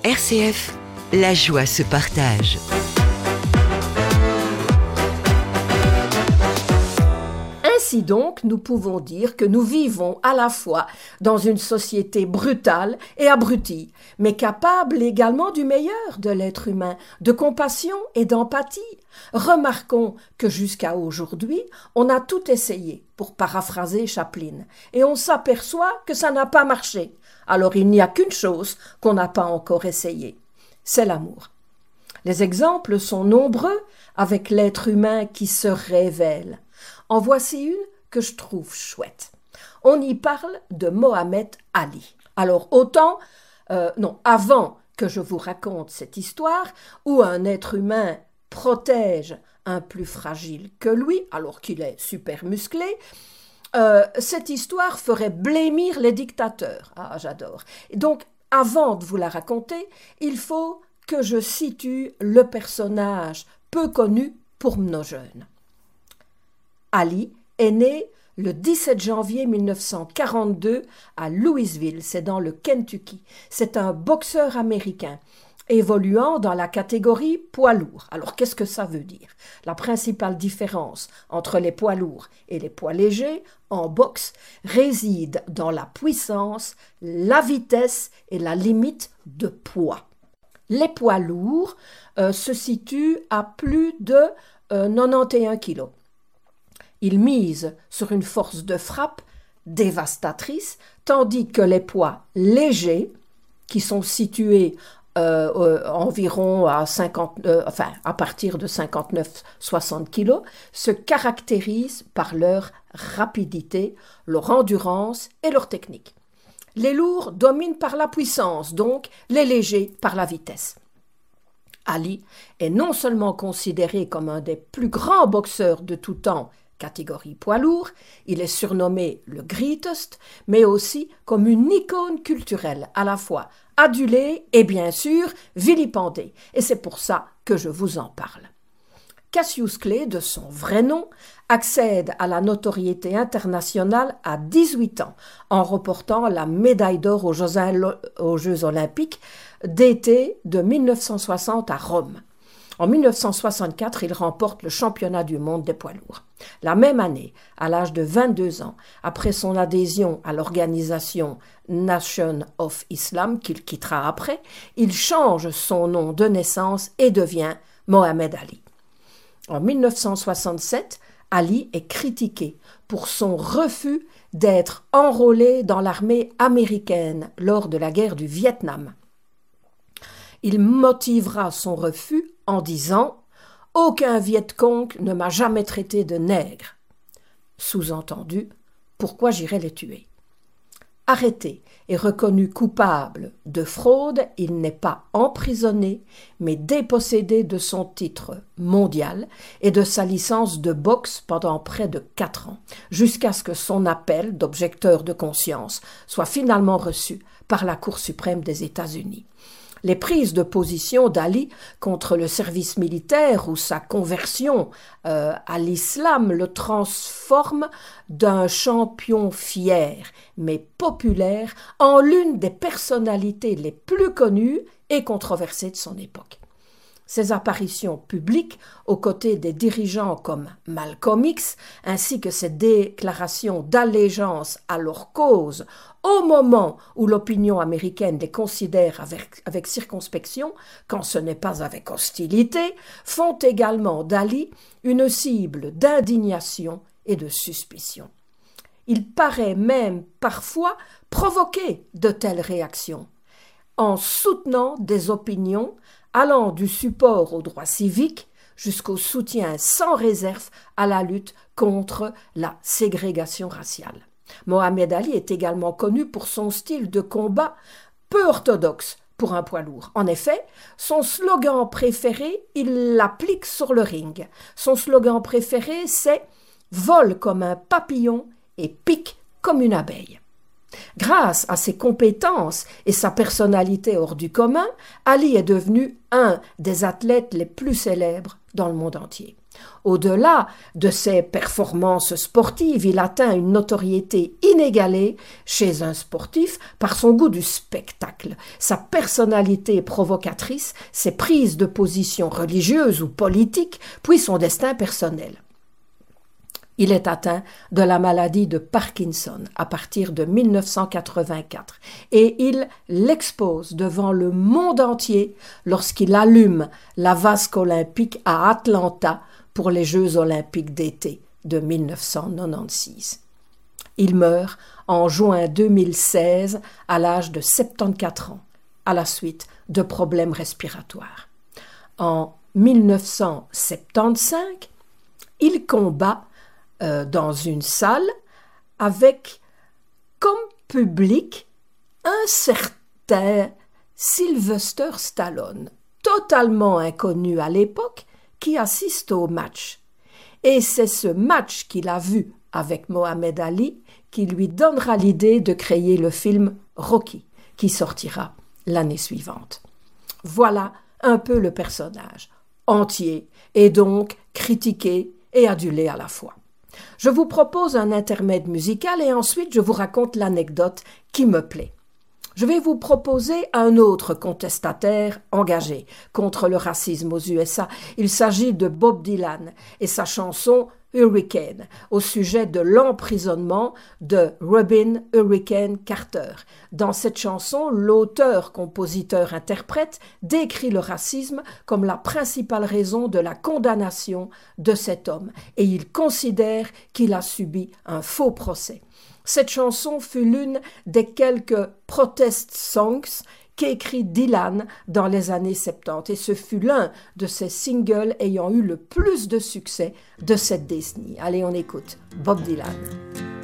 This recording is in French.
RCF, la joie se partage. Ainsi donc, nous pouvons dire que nous vivons à la fois dans une société brutale et abrutie, mais capable également du meilleur de l'être humain, de compassion et d'empathie. Remarquons que jusqu'à aujourd'hui, on a tout essayé, pour paraphraser Chaplin, et on s'aperçoit que ça n'a pas marché. Alors il n'y a qu'une chose qu'on n'a pas encore essayé, c'est l'amour. Les exemples sont nombreux avec l'être humain qui se révèle. En voici une que je trouve chouette. On y parle de Mohamed Ali. Alors avant que je vous raconte cette histoire où un être humain protège un plus fragile que lui, alors qu'il est super musclé, cette histoire ferait blêmir les dictateurs. Ah, j'adore. Et donc, avant de vous la raconter, il faut que je situe le personnage peu connu pour nos jeunes. Ali est né le 17 janvier 1942 à Louisville, c'est dans le Kentucky. C'est un boxeur américain évoluant dans la catégorie poids lourd. Alors qu'est-ce que ça veut dire? La principale différence entre les poids lourds et les poids légers en boxe réside dans la puissance, la vitesse et la limite de poids. Les poids lourds se situent à plus de 91 kilos. Ils misent sur une force de frappe dévastatrice, tandis que les poids légers, qui sont situés environ à partir de 59-60 kilos, se caractérisent par leur rapidité, leur endurance et leur technique. Les lourds dominent par la puissance, donc les légers par la vitesse. Ali est non seulement considéré comme un des plus grands boxeurs de tout temps, catégorie poids lourd, il est surnommé le Greatest, mais aussi comme une icône culturelle, à la fois adulée et bien sûr vilipendée. Et c'est pour ça que je vous en parle. Cassius Clay, de son vrai nom, accède à la notoriété internationale à 18 ans en remportant la médaille d'or aux Jeux olympiques d'été de 1960 à Rome. En 1964, il remporte le championnat du monde des poids lourds. La même année, à l'âge de 22 ans, après son adhésion à l'organisation Nation of Islam, qu'il quittera après, il change son nom de naissance et devient Mohamed Ali. En 1967, Ali est critiqué pour son refus d'être enrôlé dans l'armée américaine lors de la guerre du Vietnam. Il motivera son refus en disant « Aucun Viet Cong ne m'a jamais traité de nègre ». Sous-entendu, pourquoi j'irais les tuer? Arrêté et reconnu coupable de fraude, il n'est pas emprisonné, mais dépossédé de son titre mondial et de sa licence de boxe pendant près de 4 ans, jusqu'à ce que son appel d'objecteur de conscience soit finalement reçu par la Cour suprême des États-Unis. Les prises de position d'Ali contre le service militaire ou sa conversion à l'islam le transforment d'un champion fier mais populaire en l'une des personnalités les plus connues et controversées de son époque. Ses apparitions publiques aux côtés des dirigeants comme Malcolm X, ainsi que ses déclarations d'allégeance à leur cause au moment où l'opinion américaine les considère avec circonspection, quand ce n'est pas avec hostilité, font également d'Ali une cible d'indignation et de suspicion. Il paraît même parfois provoquer de telles réactions, en soutenant des opinions allant du support aux droits civiques jusqu'au soutien sans réserve à la lutte contre la ségrégation raciale. Mohamed Ali est également connu pour son style de combat peu orthodoxe pour un poids lourd. En effet, son slogan préféré, il l'applique sur le ring. Son slogan préféré, c'est « Vole comme un papillon et pique comme une abeille ». Grâce à ses compétences et sa personnalité hors du commun, Ali est devenu un des athlètes les plus célèbres dans le monde entier. Au-delà de ses performances sportives, il atteint une notoriété inégalée chez un sportif par son goût du spectacle, sa personnalité provocatrice, ses prises de position religieuses ou politiques, puis son destin personnel. Il est atteint de la maladie de Parkinson à partir de 1984 et il l'expose devant le monde entier lorsqu'il allume la vasque olympique à Atlanta pour les Jeux olympiques d'été de 1996. Il meurt en juin 2016 à l'âge de 74 ans à la suite de problèmes respiratoires. En 1975, il combat dans une salle avec comme public un certain Sylvester Stallone, totalement inconnu à l'époque, qui assiste au match. Et c'est ce match qu'il a vu avec Mohamed Ali qui lui donnera l'idée de créer le film Rocky, qui sortira l'année suivante. Voilà un peu le personnage, entier, et donc critiqué et adulé à la fois. Je vous propose un intermède musical et ensuite je vous raconte l'anecdote qui me plaît. Je vais vous proposer un autre contestataire engagé contre le racisme aux USA. Il s'agit de Bob Dylan et sa chanson Hurricane au sujet de l'emprisonnement de Robin Hurricane Carter. Dans cette chanson, l'auteur, compositeur, interprète décrit le racisme comme la principale raison de la condamnation de cet homme et il considère qu'il a subi un faux procès. Cette chanson fut l'une des quelques protest songs qu'écrit Dylan dans les années 70 et ce fut l'un de ses singles ayant eu le plus de succès de cette décennie. Allez, on écoute Bob Dylan.